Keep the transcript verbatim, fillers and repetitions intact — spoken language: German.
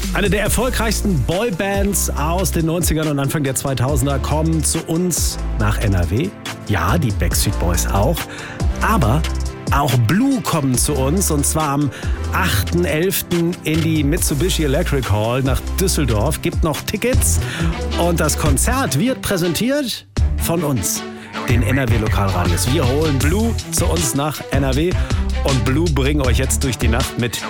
Eine der erfolgreichsten Boybands aus den neunzigern und Anfang der zweitausender kommen zu uns nach N R W. Ja, die Backstreet Boys auch. Aber auch Blue kommen zu uns, und zwar am achten elften in die Mitsubishi Electric Hall nach Düsseldorf. Gibt noch Tickets und das Konzert wird präsentiert von uns, den N R W Lokalradios. Wir holen Blue zu uns nach N R W und Blue bringen euch jetzt durch die Nacht mit